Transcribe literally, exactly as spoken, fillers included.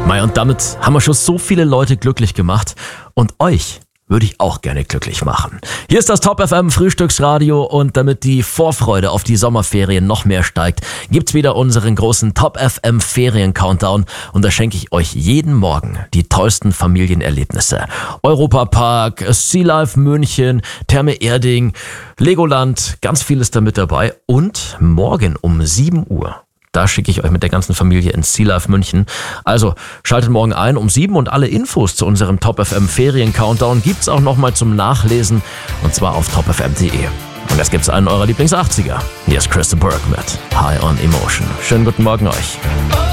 Mei, und damit haben wir schon so viele Leute glücklich gemacht. Und euch würde ich auch gerne glücklich machen. Hier ist das Top F M Frühstücksradio und damit die Vorfreude auf die Sommerferien noch mehr steigt, gibt's wieder unseren großen Top F M Ferien Countdown und da schenke ich euch jeden Morgen die tollsten Familienerlebnisse. Europapark, Sea Life München, Therme Erding, Legoland, ganz vieles da mit dabei und morgen um sieben Uhr. Da schicke ich euch mit der ganzen Familie ins Sea Life München. Also schaltet morgen ein um sieben und alle Infos zu unserem Top F M Ferien Countdown gibt's auch nochmal zum Nachlesen und zwar auf top f m punkt de. Und jetzt gibt's einen eurer Lieblings-achtziger. Hier ist Crystal Burke mit High on Emotion. Schönen guten Morgen euch.